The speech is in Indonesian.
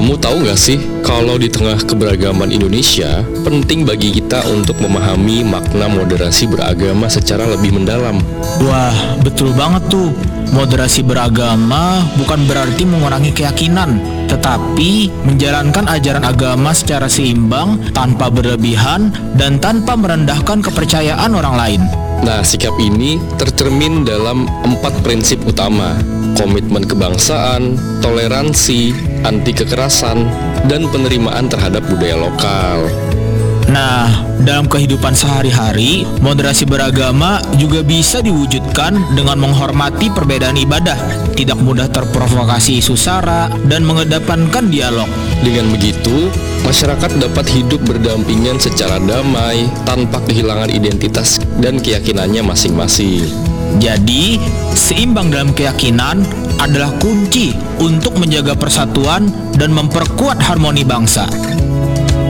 Kamu tahu nggak sih, kalau di tengah keberagaman Indonesia, penting bagi kita untuk memahami makna moderasi beragama secara lebih mendalam. Wah, betul banget tuh. Moderasi beragama bukan berarti mengurangi keyakinan, tetapi menjalankan ajaran agama secara seimbang, tanpa berlebihan, dan tanpa merendahkan kepercayaan orang lain. Nah, sikap ini tercermin dalam 4 prinsip utama: komitmen kebangsaan, toleransi, anti kekerasan, dan penerimaan terhadap budaya lokal. Nah, dalam kehidupan sehari-hari, moderasi beragama juga bisa diwujudkan dengan menghormati perbedaan ibadah, tidak mudah terprovokasi isu sara, dan mengedepankan dialog. Dengan begitu, masyarakat dapat hidup berdampingan secara damai tanpa kehilangan identitas dan keyakinannya masing-masing. Jadi, seimbang dalam keyakinan adalah kunci untuk menjaga persatuan dan memperkuat harmoni bangsa.